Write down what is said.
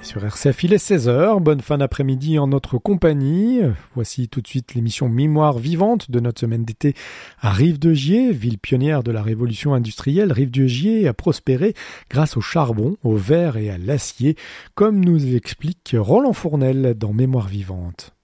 Sur RCF, il est 16h. Bonne fin d'après-midi en notre compagnie. Voici tout de suite l'émission Mémoire vivante de notre semaine d'été à Rive-de-Gier, ville pionnière de la révolution industrielle. Rive-de-Gier a prospéré grâce au charbon, au verre et à l'acier, comme nous explique Roland Fournel dans Mémoire vivante.